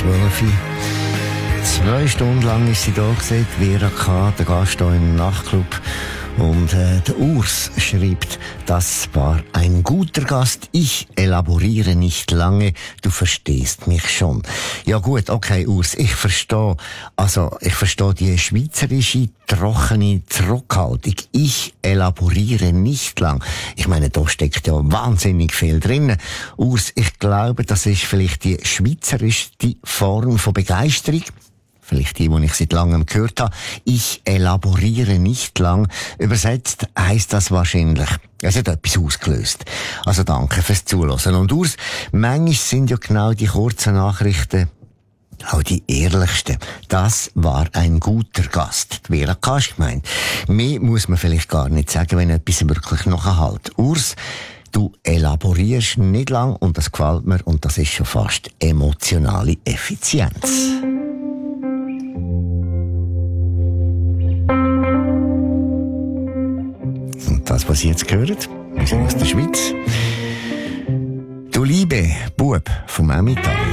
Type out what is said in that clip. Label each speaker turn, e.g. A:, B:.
A: 12 Uhr. 2 Stunden lang ist sie da gewesen, Vera K., der Gast hier im Nachtclub. Und der Urs schreibt, das war ein guter Gast. Ich elaboriere nicht lange, du verstehst mich schon. Ja gut, okay Urs, ich verstehe. Also, ich verstehe die schweizerische, trockene Zurückhaltung. Ich elaboriere nicht lang. Ich meine, da steckt ja wahnsinnig viel drin. Urs, ich glaube, das ist vielleicht die schweizerischste Form von Begeisterung. Vielleicht die ich seit langem gehört habe. Ich elaboriere nicht lang. Übersetzt heisst das wahrscheinlich, es hat etwas ausgelöst. Also danke fürs Zuhören. Und Urs, manchmal sind ja genau die kurzen Nachrichten auch die ehrlichsten. Das war ein guter Gast. Die Vera K. ist gemeint. Mehr muss man vielleicht gar nicht sagen, wenn etwas wirklich nachhält. Urs, du elaborierst nicht lang und das gefällt mir und das ist schon fast emotionale Effizienz. Das, was Sie jetzt gehört, wir sind aus der Schweiz. Du liebe Bub vom Emmental.